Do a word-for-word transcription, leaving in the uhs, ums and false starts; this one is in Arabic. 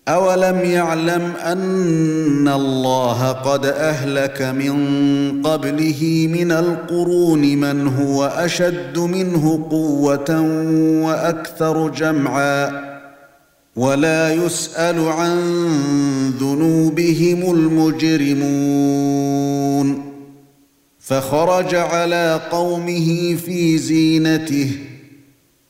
أَوَلَمْ يَعْلَمْ أَنَّ اللَّهَ قَدْ أَهْلَكَ مِنْ قَبْلِهِ مِنَ الْقُرُونِ مَنْ هُوَ أَشَدُّ مِنْهُ قُوَّةً وَأَكْثَرُ جَمْعًا وَلَا يُسْأَلُ عَنْ ذُنُوبِهِمُ الْمُجْرِمُونَ فَخَرَجَ عَلَى قَوْمِهِ فِي زِينَتِهِ